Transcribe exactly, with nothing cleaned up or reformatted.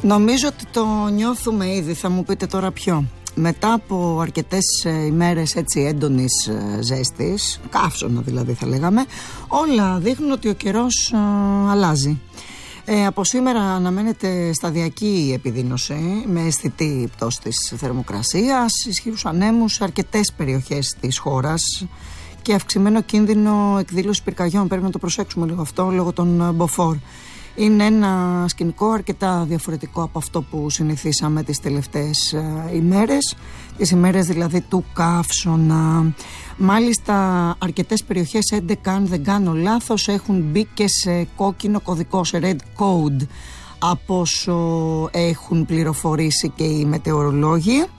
Νομίζω ότι το νιώθουμε ήδη, θα μου πείτε τώρα ποιο. Μετά από αρκετές ημέρες έτσι έντονης ζέστης, καύσωνα δηλαδή θα λέγαμε, όλα δείχνουν ότι ο καιρός α, αλλάζει. Ε, από σήμερα αναμένεται σταδιακή επιδείνωση με αισθητή πτώση της θερμοκρασίας, ισχυρούς ανέμους σε αρκετές περιοχές της χώρας και αυξημένο κίνδυνο εκδήλωση πυρκαγιών. Πρέπει να το προσέξουμε λίγο αυτό λόγω των μποφόρ. Είναι ένα σκηνικό αρκετά διαφορετικό από αυτό που συνηθίσαμε τις τελευταίες ε, ημέρες, τις ημέρες δηλαδή του καύσωνα. Μάλιστα αρκετές περιοχές, έντεκα αν δεν κάνω λάθος, έχουν μπει και σε κόκκινο κωδικό, σε red code, από όσο έχουν πληροφορήσει και οι μετεωρολόγοι.